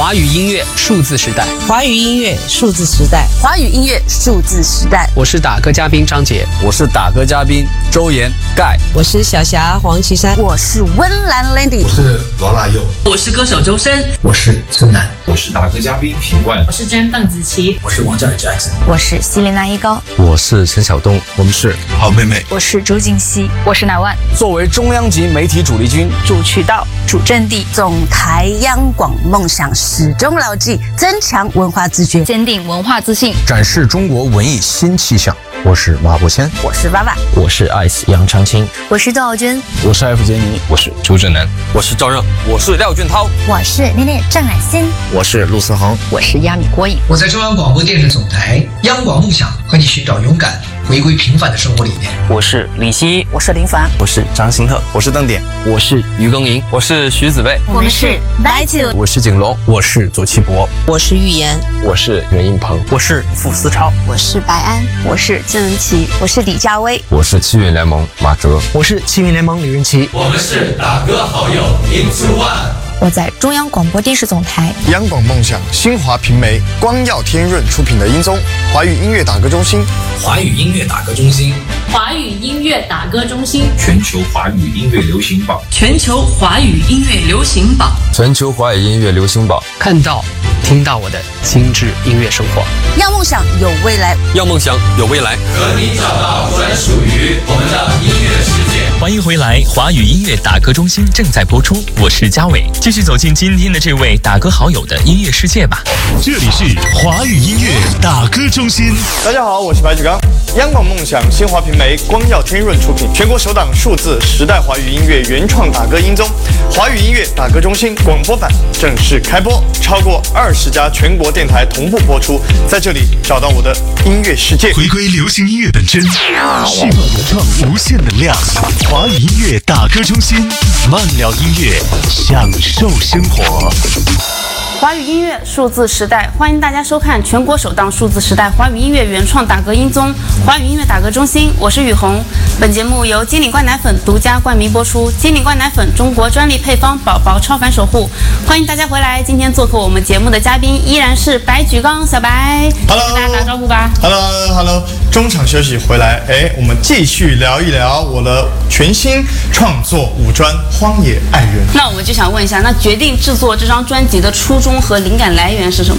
华语音乐数字时代， 华语音乐数字时代， 华语音乐数字时代。 我是打歌嘉宾张杰， 我是打歌嘉宾周岩盖， 我是小霞黄绮珊， 我是温岚 Landy， 我是罗大佑， 我是歌手周深， 我是孙楠， 我是打歌嘉宾品冠， 我是真邓紫棋， 我是王嘉尔 Jackson， 我是希莲娜一高， 我是陈晓东， 我们是好妹妹， 我是周静熙，我是乃万。 作为中央级媒体主力军、 主渠道、主阵地， 总台央广梦想始终牢记，增强文化自觉， 坚定文化自信， 展示中国文艺新气象。我是马伯骞， 我是娃娃， 我是 Ice 杨长青， 我是窦傲娟， 我是F杰尼， 我是朱正南， 我是赵让，我是廖俊涛， 我是恋恋郑乃馨， 我是陆思恒， 我是亚米郭颖。 我在中央广播电视总台央广梦想，和你寻找勇敢，回归平凡的生活理念。 我是李希， 我是林凡， 我是张新特， 我是邓典， 我是于庚寅，我是徐子薇， 我们是 By2， 我是景龙，我是左奇博， 我是玉言， 我是袁映鹏， 我是傅思超， 我是白安， 我是郑文琪， 我是李佳薇， 我是七云联盟马哲， 我是七云联盟李云奇， 我们是打歌好友 Into One。 我在中央广播电视总台央广梦想新华平媒光耀天润出品的音综华语音乐打歌中心， 华语音乐打歌中心， 华语音乐打歌中心， 全球华语音乐流行榜， 全球华语音乐流行榜， 全球华语音乐流行榜， 看到听到我的精致音乐生活。 要梦想有未来， 要梦想有未来， 和你找到专属于我们的音乐世界。 欢迎回来，华语音乐打歌中心正在播出，我是嘉伟，继续走进今天的这位打歌好友的音乐世界吧。 这里是华语音乐打歌中心。 大家好，我是白举纲，央广梦想新华平媒光耀天润出品，全国首档数字时代华语音乐原创打歌音综华语音乐打歌中心广播版正式开播，超过20家全国电台同步播出，在这里找到我的音乐世界， 回归流行音乐本真，释放原创无限能量。华语音乐打歌中心，慢聊音乐，享受生活。 华语音乐数字时代，欢迎大家收看全国首档数字时代华语音乐原创打歌音综华语音乐打歌中心，我是雨虹。本节目由金领冠奶粉独家冠名播出，金领冠奶粉中国专利配方，宝宝超凡守护。欢迎大家回来，今天做客我们节目的嘉宾依然是白举纲小白。 Hello， 跟大家打招呼吧。 Hello， 中场休息回来，我们继续聊一聊我的全新创作五专《荒野爱人》。 那我们就想问一下，那决定制作这张专辑的初衷和灵感来源是什么？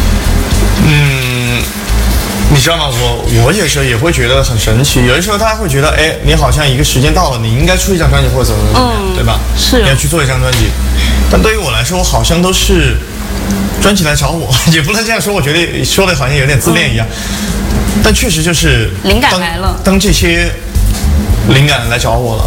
你知道吗？我有时候也会觉得很神奇，有的时候大家会觉得，你好像一个时间到了，你应该出一张专辑或者怎么样，对吧？ 是， 你要去做一张专辑。但对于我来说，我好像都是专辑来找我，也不能这样说，我觉得说的好像有点自恋一样。但确实就是灵感来了， 当这些灵感来找我了，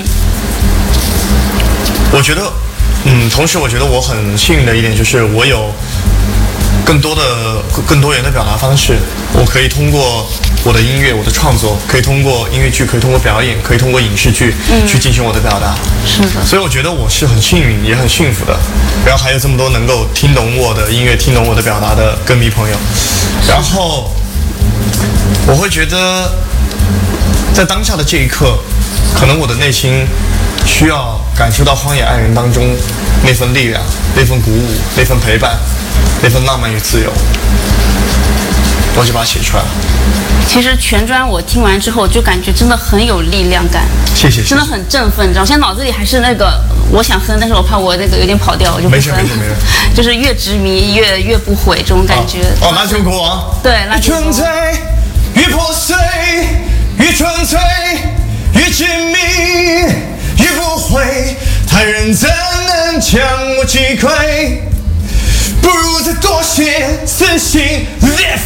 我觉得，同时我觉得我很幸运的一点就是我有更多元的表达方式，我可以通过我的音乐、我的创作，可以通过音乐剧，可以通过表演，可以通过影视剧去进行我的表达。 是的， 所以我觉得我是很幸运，也很幸福的。然后还有这么多能够听懂我的音乐、听懂我的表达的歌迷朋友。然后我会觉得，在当下的这一刻，可能我的内心需要感受到《荒野爱人》当中那份力量、那份鼓舞、那份陪伴、那份浪漫与自由，我就把它写出来了。 其实全专我听完之后，就感觉真的很有力量感。 谢谢。 真的很振奋，你知道，现在脑子里还是那个我想哼，但是我怕我那个有点跑调，我就不哼。 没事。 就是越执迷越不悔这种感觉。 篮球国王。 对，篮球国王。 越纯粹，越破碎，越纯粹，越紧密，越不会太认真能将我击溃，不如再多些撕心裂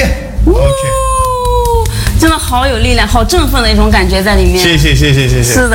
肺。OK， 真的好有力量，好振奋的一种感觉在里面。 谢谢。 是的。